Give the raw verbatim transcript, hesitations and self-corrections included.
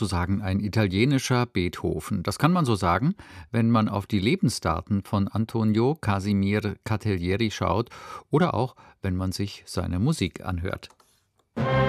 sozusagen ein italienischer Beethoven. Das kann man so sagen, wenn man auf die Lebensdaten von Antonio Casimir Catalieri schaut oder auch, wenn man sich seine Musik anhört.